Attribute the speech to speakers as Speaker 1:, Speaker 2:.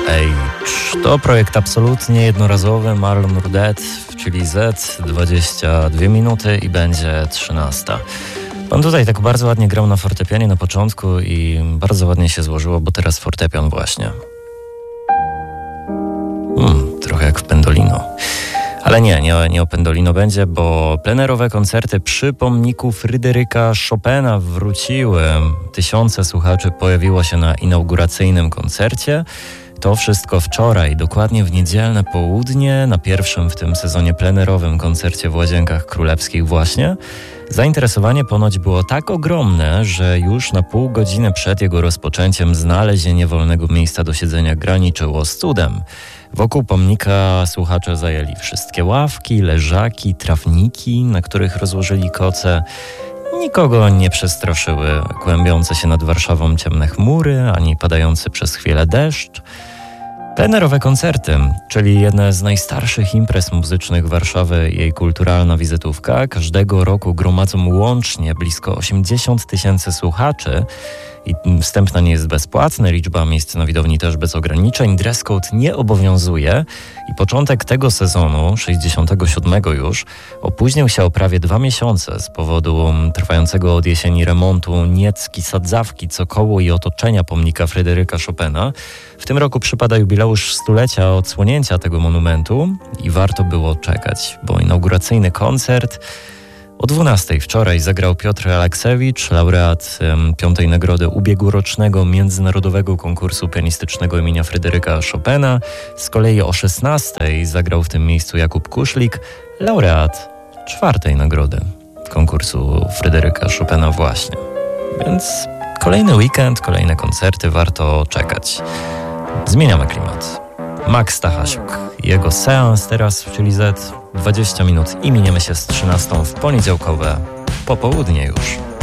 Speaker 1: Age. To projekt absolutnie jednorazowy. Marlon Rudet, czyli Z, 22 minuty i będzie 13. Pan tutaj tak bardzo ładnie grał na fortepianie na początku i bardzo ładnie się złożyło, bo teraz fortepian właśnie. Trochę jak w Pendolino. Ale nie o Pendolino będzie, bo plenerowe koncerty przy pomniku Fryderyka Chopina wróciły. Tysiące słuchaczy pojawiło się na inauguracyjnym koncercie. To wszystko wczoraj, dokładnie w niedzielne południe, na pierwszym w tym sezonie plenerowym koncercie w Łazienkach Królewskich właśnie. Zainteresowanie ponoć było tak ogromne, że już na pół godziny przed jego rozpoczęciem znalezienie wolnego miejsca do siedzenia graniczyło z cudem. Wokół pomnika słuchacze zajęli wszystkie ławki, leżaki, trawniki, na których rozłożyli koce. Nikogo nie przestraszyły kłębiące się nad Warszawą ciemne chmury, ani padający przez chwilę deszcz. Plenerowe koncerty, czyli jedne z najstarszych imprez muzycznych Warszawy, jej kulturalna wizytówka, każdego roku gromadzą łącznie blisko 80 000 słuchaczy. I wstęp na nie jest bezpłatny, liczba miejsc na widowni też bez ograniczeń, dress code nie obowiązuje i początek tego sezonu, 67 już, opóźnił się o prawie 2 miesiące z powodu trwającego od jesieni remontu niecki sadzawki, cokołu i otoczenia pomnika Fryderyka Chopina. W tym roku przypada jubileusz stulecia odsłonięcia tego monumentu i warto było czekać, bo inauguracyjny koncert o 12:00 wczoraj zagrał Piotr Aleksewicz, laureat 5. nagrody ubiegłorocznego Międzynarodowego Konkursu Pianistycznego imienia Fryderyka Chopina. Z kolei o 16:00 zagrał w tym miejscu Jakub Kuszlik, laureat 4. nagrody Konkursu Fryderyka Chopina właśnie. Więc kolejny weekend, kolejne koncerty, warto czekać. Zmieniamy klimat. Max Stachasiuk. Jego seans teraz, czyli Z, 20 minut i miniemy się z 13 w poniedziałkowe popołudnie już.